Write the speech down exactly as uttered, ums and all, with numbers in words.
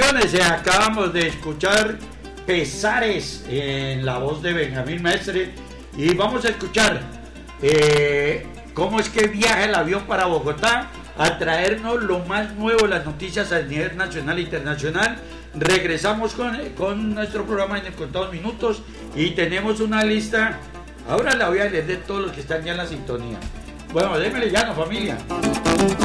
Bendiciones, eh, acabamos de escuchar Pesares en la voz de Benjamín Mestre y vamos a escuchar eh, cómo es que viaja el avión para Bogotá a traernos lo más nuevo, las noticias a nivel nacional e internacional. Regresamos con, con nuestro programa en contados minutos y tenemos una lista, ahora la voy a leer de todos los que están ya en la sintonía. Bueno, démele ya, no, familia.